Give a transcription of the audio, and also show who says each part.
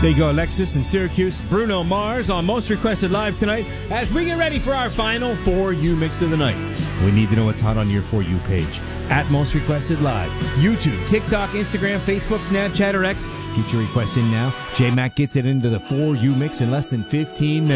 Speaker 1: There you go, Alexis in Syracuse. Bruno Mars on Most Requested Live tonight as we get ready for our final For You Mix of the Night. We need to know what's hot on your For You page. At Most Requested Live. YouTube, TikTok, Instagram, Facebook, Snapchat, or X. Get your request in now. J-Mac gets it into the For You Mix in less than 15 minutes.